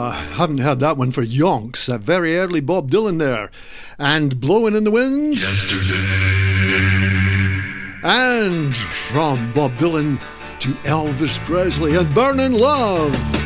Haven't heard that one for yonks. A very early Bob Dylan there. And Blowing in the Wind. Yesterday. And from Bob Dylan to Elvis Presley and Burning Love.